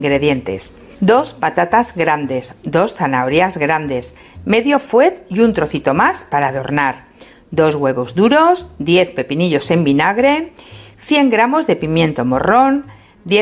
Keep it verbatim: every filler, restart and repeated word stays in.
Ingredientes: dos patatas grandes, dos zanahorias grandes, medio fuet y un trocito más para adornar, dos huevos duros, diez pepinillos en vinagre, cien gramos de pimiento morrón,